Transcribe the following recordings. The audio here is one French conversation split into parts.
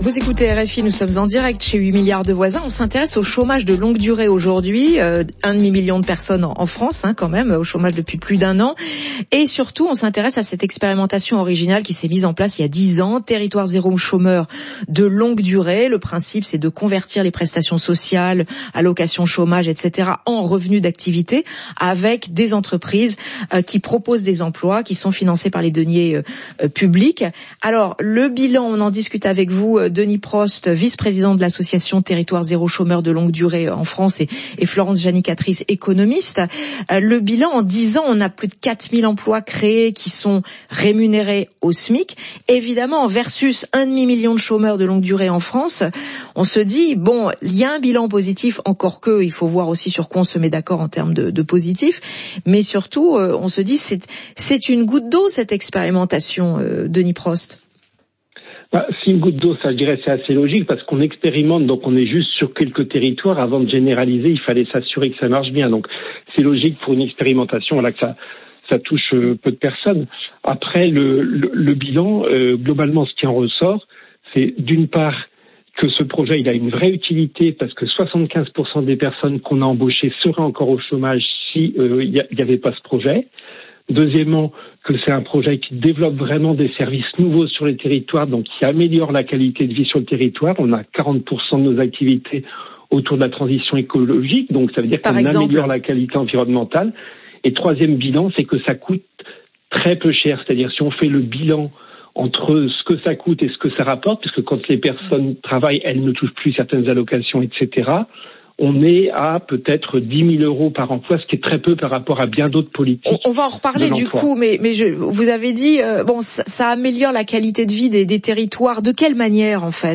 Vous écoutez RFI, nous sommes en direct chez 8 milliards de voisins. On s'intéresse au chômage de longue durée aujourd'hui. 1,5 million de personnes en France, quand même, au chômage depuis plus d'1 an. Et surtout, on s'intéresse à cette expérimentation originale qui s'est mise en place il y a 10 ans. Territoire zéro chômeur de longue durée. Le principe, c'est de convertir les prestations sociales, allocations chômage, etc. en revenus d'activité avec des entreprises qui proposent des emplois qui sont financés par les deniers publics. Alors, le bilan, on en discute avec vous, Denis Prost, vice-président de l'association Territoire zéro chômeur de longue durée en France et Florence Janicatrice, économiste. Le bilan, en 10 ans, on a plus de 4000 emplois créés qui sont rémunérés au SMIC. Évidemment, versus 1,5 million de chômeurs de longue durée en France, on se dit, bon, il y a un bilan positif, encore que, il faut voir aussi sur quoi on se met d'accord en termes de positif, mais surtout, on se dit, c'est une goutte d'eau, cette expérimentation, Denis Prost. C'est une goutte d'eau, ça, je dirais, c'est assez logique parce qu'on expérimente, donc on est juste sur quelques territoires. Avant de généraliser, il fallait s'assurer que ça marche bien. Donc c'est logique pour une expérimentation, voilà, que ça touche peu de personnes. Après, le bilan, globalement, ce qui en ressort, c'est d'une part que ce projet, il a une vraie utilité parce que 75% des personnes qu'on a embauchées seraient encore au chômage si il y avait pas ce projet. Deuxièmement, que c'est un projet qui développe vraiment des services nouveaux sur les territoires, donc qui améliore la qualité de vie sur le territoire. On a 40% de nos activités autour de la transition écologique, donc ça veut dire qu'on améliore la qualité environnementale. Et troisième bilan, c'est que ça coûte très peu cher, c'est-à-dire si on fait le bilan entre ce que ça coûte et ce que ça rapporte, puisque quand les personnes travaillent, elles ne touchent plus certaines allocations, etc., on est à peut-être 10 000 euros par emploi, ce qui est très peu par rapport à bien d'autres politiques. On va en reparler du coup, mais vous avez dit, ça améliore la qualité de vie des territoires. De quelle manière, en fait ?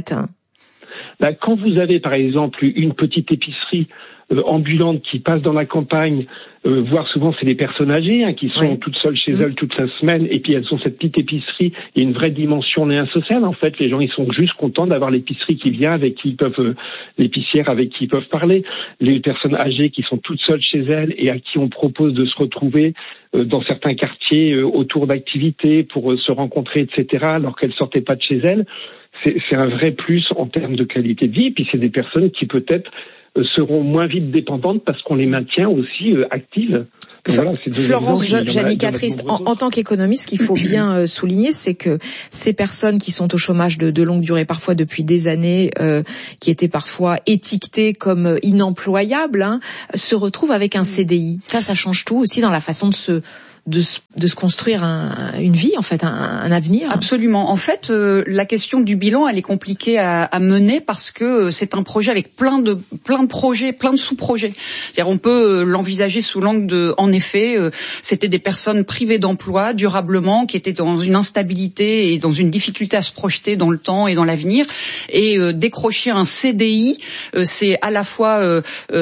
Quand vous avez, par exemple, une petite épicerie ambulante qui passe dans la campagne, voire souvent c'est des personnes âgées qui sont toutes seules chez elles toute la semaine, et puis elles ont cette petite épicerie. Il y a une vraie dimension lien social. En fait, les gens ils sont juste contents d'avoir l'épicerie qui vient, avec qui ils peuvent, l'épicière avec qui ils peuvent parler. Les personnes âgées qui sont toutes seules chez elles et à qui on propose de se retrouver dans certains quartiers autour d'activités pour se rencontrer, etc. Alors qu'elles sortaient pas de chez elles. C'est un vrai plus en termes de qualité de vie. Et puis c'est des personnes qui peut-être seront moins vite dépendantes parce qu'on les maintient aussi actives. Voilà, Florence Janicatrice, en tant qu'économiste, ce qu'il faut bien souligner, c'est que ces personnes qui sont au chômage de longue durée, parfois depuis des années, qui étaient parfois étiquetées comme inemployables, se retrouvent avec un CDI. Ça change tout aussi dans la façon de se construire une vie, en fait, un avenir. Absolument. En fait, la question du bilan, elle est compliquée à mener parce que c'est un projet avec plein de projets, plein de sous-projets. C'est-à-dire, on peut l'envisager sous l'angle de, en effet, c'était des personnes privées d'emploi durablement, qui étaient dans une instabilité et dans une difficulté à se projeter dans le temps et dans l'avenir. Et décrocher un CDI, c'est à la fois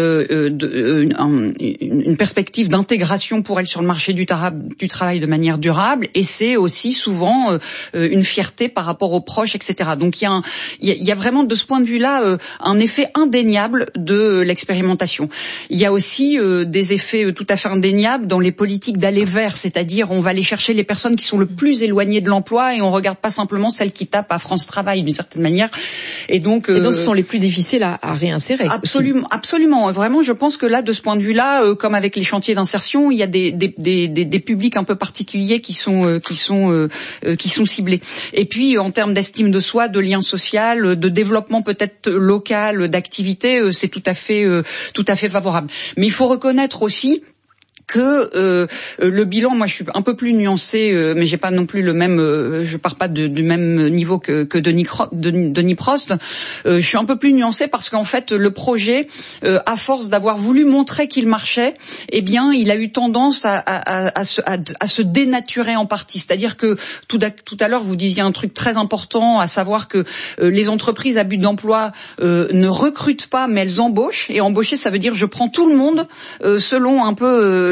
une perspective d'intégration pour elles sur le marché du travail de manière durable, et c'est aussi souvent une fierté par rapport aux proches, etc. Donc il y a vraiment de ce point de vue-là un effet indéniable de l'expérimentation. Il y a aussi des effets tout à fait indéniables dans les politiques d'aller vers, c'est-à-dire on va aller chercher les personnes qui sont le plus éloignées de l'emploi et on regarde pas simplement celles qui tapent à France Travail d'une certaine manière. Et donc ce sont les plus difficiles à réinsérer. Absolument. Vraiment, je pense que là, de ce point de vue-là, comme avec les chantiers d'insertion, il y a des publics un peu particuliers qui sont ciblés. Et puis en termes d'estime de soi, de lien social, de développement peut-être local, d'activité, c'est tout à fait favorable. Mais il faut reconnaître aussi que le bilan, moi je suis un peu plus nuancé, mais j'ai pas non plus le même, je pars pas du même niveau que Denis Prost. Je suis un peu plus nuancé parce qu'en fait le projet, à force d'avoir voulu montrer qu'il marchait, eh bien il a eu tendance à se dénaturer en partie. C'est-à-dire que tout à l'heure vous disiez un truc très important, à savoir que les entreprises à but d'emploi ne recrutent pas, mais elles embauchent. Et embaucher, ça veut dire je prends tout le monde selon un peu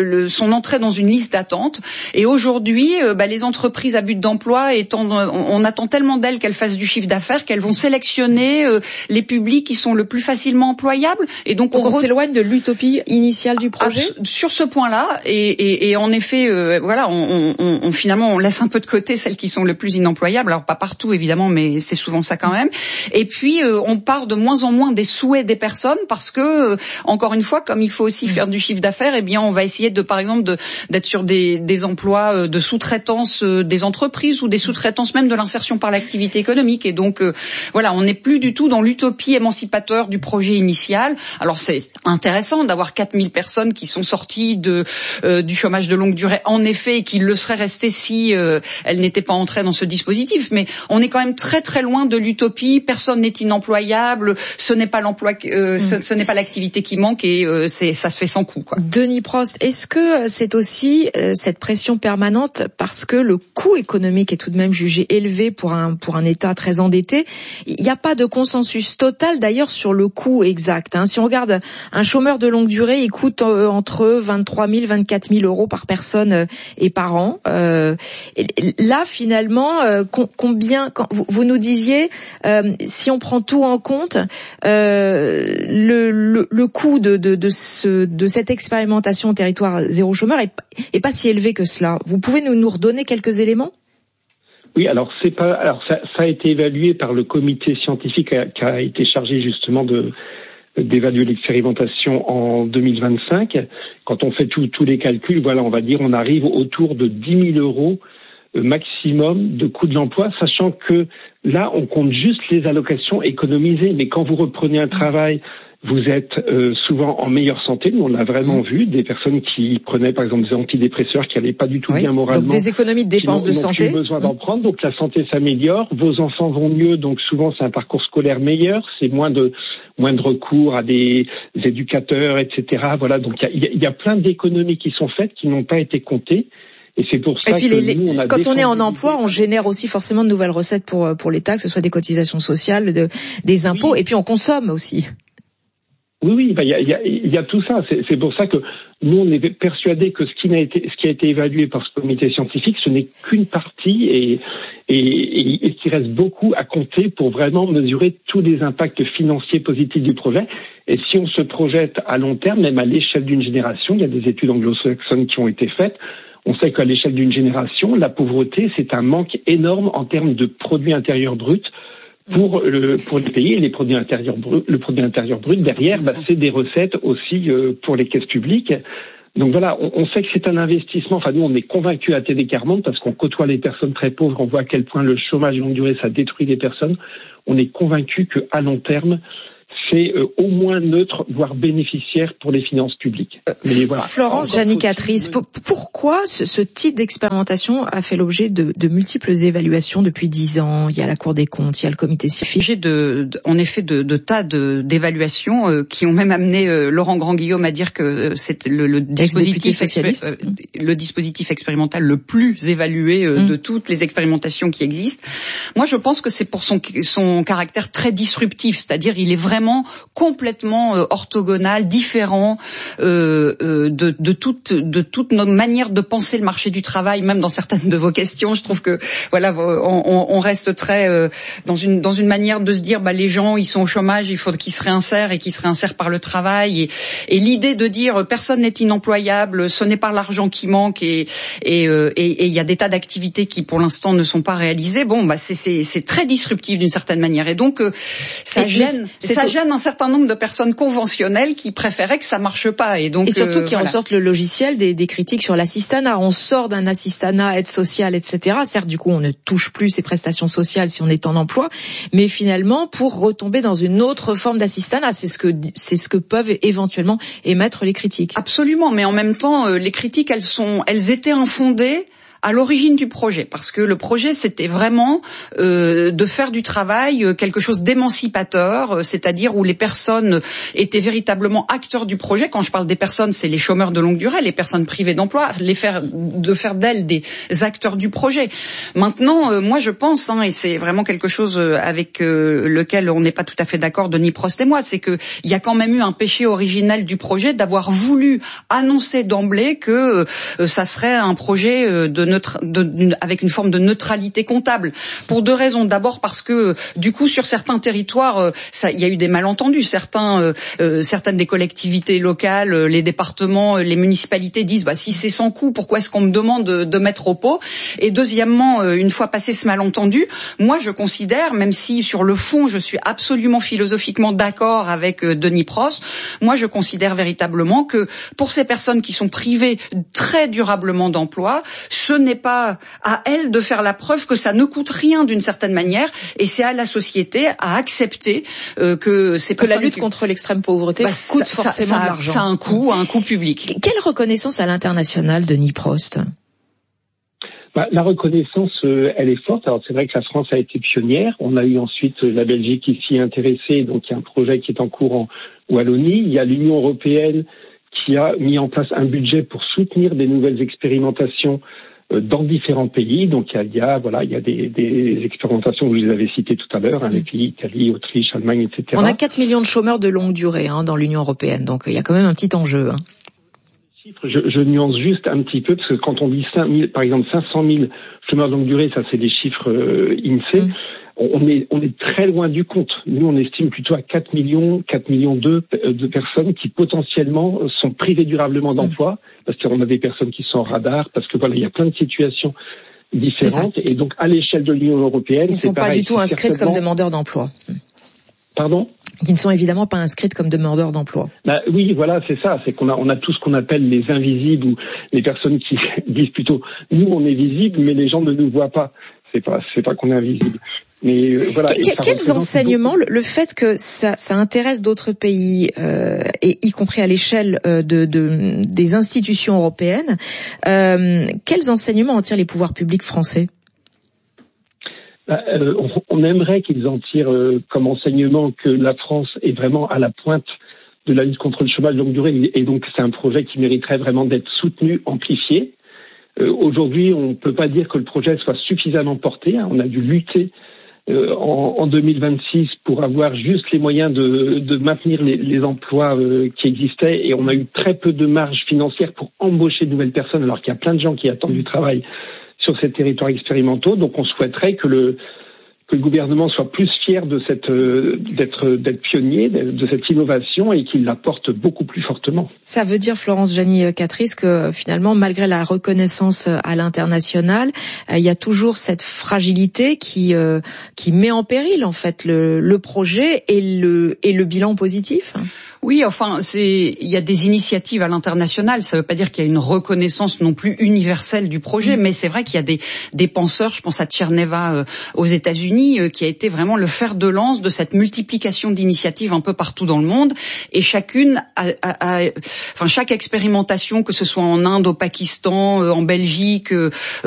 son entrée dans une liste d'attente. Et aujourd'hui, les entreprises à but d'emploi on attend tellement d'elles qu'elles fassent du chiffre d'affaires qu'elles vont sélectionner les publics qui sont le plus facilement employables. Et donc on s'éloigne de l'utopie initiale du projet. Sur ce point-là, et en effet, on finalement on laisse un peu de côté celles qui sont le plus inemployables. Alors pas partout évidemment, mais c'est souvent ça quand même. Et puis on part de moins en moins des souhaits des personnes parce que encore une fois, comme il faut aussi faire du chiffre d'affaires, eh bien on va essayer par exemple d'être sur des emplois de sous-traitance des entreprises ou des sous-traitances même de l'insertion par l'activité économique. Et donc on n'est plus du tout dans l'utopie émancipateur du projet initial. Alors c'est intéressant d'avoir 4000 personnes qui sont sorties du chômage de longue durée en effet et qui le seraient restées si elles n'étaient pas entrées dans ce dispositif, mais on est quand même très très loin de l'utopie. Personne n'est inemployable, ce n'est pas l'emploi, ce n'est pas l'activité qui manque et ça se fait sans coût, quoi. Denis Prost, est-ce que c'est aussi cette pression permanente parce que le coût économique est tout de même jugé élevé pour un État très endetté? Il n'y a pas de consensus total d'ailleurs sur le coût exact. Si on regarde un chômeur de longue durée, il coûte entre 23 000 24 000 euros par personne et par an. Là finalement, combien vous nous disiez si on prend tout en compte, le coût de cette expérimentation territoire zéro chômeur est pas si élevé que cela. Vous pouvez nous redonner quelques éléments? Oui, alors ça a été évalué par le comité scientifique qui a été chargé justement d'évaluer l'expérimentation en 2025. Quand on fait tous les calculs, on va dire on arrive autour de 10 000 euros maximum de coût de l'emploi, sachant que là on compte juste les allocations économisées. Mais quand vous reprenez un travail, vous êtes souvent en meilleure santé. Nous, on l'a vraiment vu, des personnes qui prenaient par exemple des antidépresseurs qui n'allaient pas du tout bien moralement. Donc des économies de dépenses de santé. Qui n'ont plus besoin d'en prendre, donc la santé s'améliore, vos enfants vont mieux, donc souvent c'est un parcours scolaire meilleur, c'est moins de recours à des éducateurs, etc. Voilà, donc il y a plein d'économies qui sont faites qui n'ont pas été comptées. Et c'est pour ça que nous, quand on est en emploi, on génère aussi forcément de nouvelles recettes pour l'État, que ce soit des cotisations sociales, des impôts, et puis on consomme aussi. Oui, il y a tout ça. C'est pour ça que nous, on est persuadés que ce qui a été évalué par ce comité scientifique, ce n'est qu'une partie et qu'il reste beaucoup à compter pour vraiment mesurer tous les impacts financiers positifs du projet. Et si on se projette à long terme, même à l'échelle d'une génération, il y a des études anglo-saxonnes qui ont été faites. On sait qu'à l'échelle d'une génération, la pauvreté, c'est un manque énorme en termes de produit intérieur brut. Pour les pays, le produit intérieur brut derrière, c'est des recettes aussi pour les caisses publiques. Donc voilà, on sait que c'est un investissement. Enfin, nous, on est convaincus à TD Carmonde parce qu'on côtoie les personnes très pauvres, on voit à quel point le chômage longue durée, ça détruit les personnes. On est convaincus qu'à long terme, c'est au moins neutre, voire bénéficiaire pour les finances publiques. Mais voilà. Florence Janicatrice, pourquoi ce type d'expérimentation a fait l'objet de multiples évaluations depuis 10 ans? Il y a la Cour des comptes, il y a le comité scientifique. En effet, de tas d'évaluations qui ont même amené Laurent Grand-Guillaume à dire que c'est le dispositif expérimental le plus évalué de toutes les expérimentations qui existent. Moi, je pense que c'est pour son caractère très disruptif, c'est-à-dire il est vraiment complètement orthogonal, différent de toute notre manière de penser le marché du travail, même dans certaines de vos questions. Je trouve que on reste très dans une manière de se dire les gens ils sont au chômage, il faut qu'ils se réinsèrent et qu'ils se réinsèrent par le travail et l'idée de dire personne n'est inemployable, ce n'est pas l'argent qui manque et il y a des tas d'activités qui pour l'instant ne sont pas réalisées. C'est très disruptif d'une certaine manière et donc ça gêne un certain nombre de personnes conventionnelles qui préféraient que ça marche pas et surtout qui ressortent le logiciel des critiques sur l'assistanat. On sort d'un assistanat, aide sociale, etc. Certes, du coup, on ne touche plus ces prestations sociales si on est en emploi, mais finalement, pour retomber dans une autre forme d'assistanat, c'est ce que peuvent éventuellement émettre les critiques. Absolument, mais en même temps, les critiques, elles étaient infondées à l'origine du projet, parce que le projet c'était vraiment de faire du travail quelque chose d'émancipateur, c'est-à-dire où les personnes étaient véritablement acteurs du projet. Quand je parle des personnes, c'est les chômeurs de longue durée, les personnes privées d'emploi, de faire d'elles des acteurs du projet. Maintenant, moi je pense, et c'est vraiment quelque chose avec lequel on n'est pas tout à fait d'accord, Denis Prost et moi, c'est que il y a quand même eu un péché originel du projet d'avoir voulu annoncer d'emblée que ça serait un projet avec une forme de neutralité comptable. Pour deux raisons. D'abord parce que du coup sur certains territoires, il y a eu des malentendus. Certaines des collectivités locales, les départements, les municipalités disent si c'est sans coût, pourquoi est-ce qu'on me demande de mettre au pot? Et deuxièmement, une fois passé ce malentendu, moi je considère, même si sur le fond je suis absolument philosophiquement d'accord avec Denis Prost, moi je considère véritablement que pour ces personnes qui sont privées très durablement d'emploi, ce n'est pas à elles de faire la preuve que ça ne coûte rien d'une certaine manière, et c'est à la société à accepter que la lutte contre l'extrême pauvreté coûte forcément de l'argent. Ça a un coût public. Quelle reconnaissance à l'international, Denis Prost? La reconnaissance, elle est forte. Alors c'est vrai que la France a été pionnière. On a eu ensuite la Belgique qui s'y est intéressée. Donc il y a un projet qui est en cours en Wallonie. Il y a l'Union européenne qui a mis en place un budget pour soutenir des nouvelles expérimentations dans différents pays. Donc il y a des expérimentations, vous les avez citées tout à l'heure, les pays Italie, Autriche, Allemagne, etc. On a 4 millions de chômeurs de longue durée dans l'Union européenne. Donc il y a quand même un petit enjeu. Je nuance juste un petit peu, parce que quand on dit par exemple 500 000 chômeurs de longue durée, ça c'est des chiffres INSEE, on est très loin du compte. Nous, on estime plutôt à 4 millions de personnes qui potentiellement sont privées durablement d'emploi, parce qu'on a des personnes qui sont en radar, parce que il y a plein de situations différentes, et donc à l'échelle de l'Union européenne, ils ne sont pas du tout inscrites comme demandeurs d'emploi. Pardon ? Qui ne sont évidemment pas inscrites comme demandeurs d'emploi. Oui, voilà, c'est ça. C'est qu'on a tout ce qu'on appelle les invisibles, ou les personnes qui disent plutôt nous on est visibles, mais les gens ne nous voient pas. C'est pas qu'on est invisible. Mais voilà. Quels enseignements, le fait que ça intéresse d'autres pays, et y compris à l'échelle des institutions européennes, quels enseignements en tirent les pouvoirs publics français? On aimerait qu'ils en tirent comme enseignement que la France est vraiment à la pointe de la lutte contre le chômage de longue durée, et donc c'est un projet qui mériterait vraiment d'être soutenu, amplifié. Aujourd'hui, on ne peut pas dire que le projet soit suffisamment porté. On a dû lutter en 2026 pour avoir juste les moyens de maintenir les emplois qui existaient, et on a eu très peu de marge financière pour embaucher de nouvelles personnes, alors qu'il y a plein de gens qui attendent du travail sur ces territoires expérimentaux. Donc on souhaiterait que le gouvernement soit plus fier de d'être pionnier de cette innovation, et qu'il la porte beaucoup plus fortement. Ça veut dire, Florence Jany-Catris, que finalement, malgré la reconnaissance à l'international, il y a toujours cette fragilité qui met en péril en fait le projet et le bilan positif. Oui, il y a des initiatives à l'international. Ça ne veut pas dire qu'il y a une reconnaissance non plus universelle du projet, mais c'est vrai qu'il y a des penseurs. Je pense à Tcherneva aux États-Unis, qui a été vraiment le fer de lance de cette multiplication d'initiatives un peu partout dans le monde. Et chaque expérimentation, que ce soit en Inde, au Pakistan, en Belgique,